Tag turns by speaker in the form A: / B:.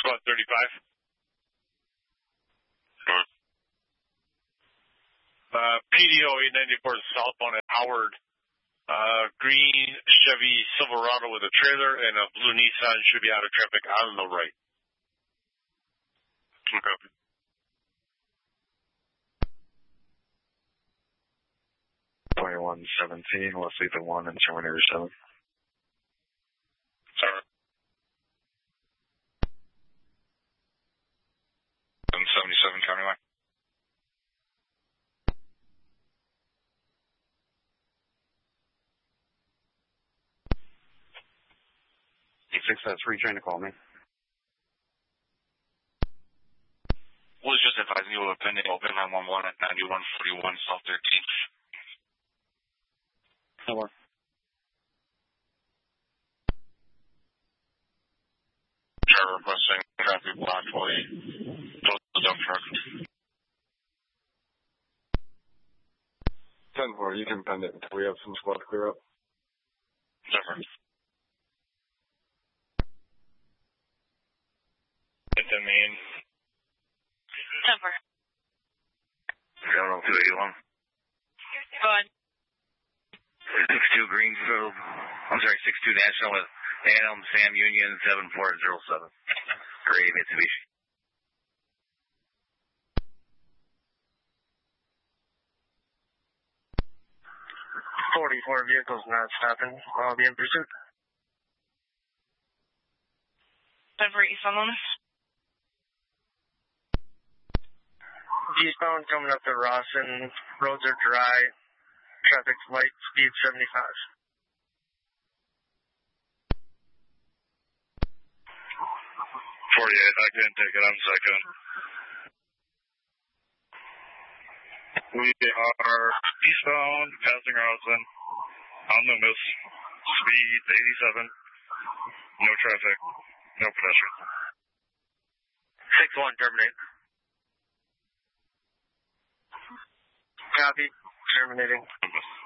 A: about 35. PDO 894 southbound at Howard. Green Chevy Silverado with a trailer and a blue Nissan should be out of traffic on the right. Okay.
B: .2117, let's leave the 1 and Terminator 7.
A: Sorry.
C: 777 County Line.
B: That's trying to call me.
C: Was just advising you of a pending open on 11 at 9141 South 13th.
B: Hello.
C: Sure, requesting traffic block for you. Close the dump truck.
B: 10-4, you can bend it until we have some squad clear up.
C: Different.
A: It's a main.
C: 10-4. 281.
D: Go on.
C: 62 Greenfield. I'm sorry, 62 National with Adam Sam Union 7407. Gray Mitsubishi.
B: 44 vehicles not stopping. I'll be in pursuit.
D: 10-4 East on Lomas.
B: Eastbound coming up to Rawson. Roads are dry. Traffic's light. Speed 75.
A: 48, I can't take it. I'm second. We are eastbound, passing Rawson, on Loomis, speed 87, no traffic, no pedestrians.
B: 6-1, terminate. Copy. Terminating.